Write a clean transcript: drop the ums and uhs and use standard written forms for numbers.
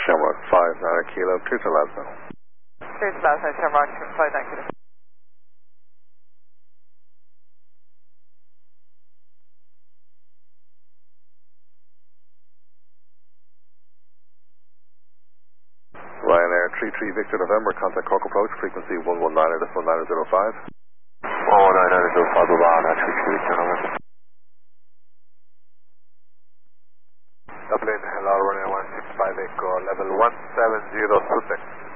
Shamrock 59 Kilo, clear to Lazio. Clear to Lazio, Shamrock 59 Kilo. Ryanair 33 Victor November, contact Cork approach, frequency 119 at 19005. 19005, Bavana, 33 Victor November. Dublin, hello, runway 165 Echo, level 170 Sussex.